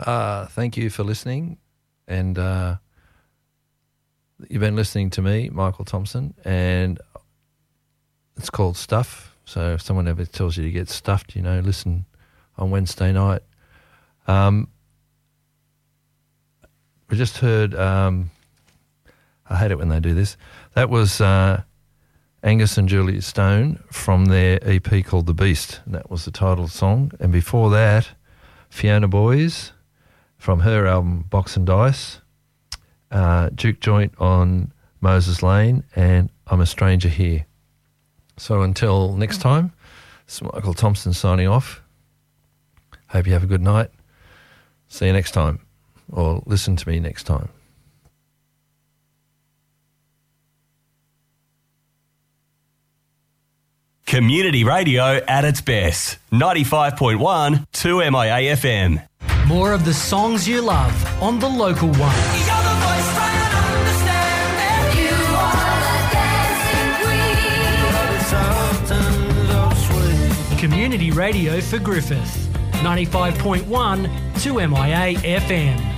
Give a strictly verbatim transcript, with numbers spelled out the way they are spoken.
Uh, thank you for listening. And uh, you've been listening to me, Michael Thompson, and it's called Stuff. So if someone ever tells you to get stuffed, you know, listen on Wednesday night. Um, we just heard, um, I hate it when they do this, that was uh, Angus and Julia Stone from their E P called The Beast, and that was the title song. And before that, Fiona Boys from her album Box and Dice, uh, Juke Joint on Moses Lane, and I'm a Stranger Here. So until next time, this is Michael Thompson signing off. Hope you have a good night. See you next time, or listen to me next time. Community radio at its best. ninety-five point one, two M I A F M. More of the songs you love on The Local One. You're the voice, try and understand it. You are the dancing queen. Community radio for Griffith. ninety-five point one, two M I A F M.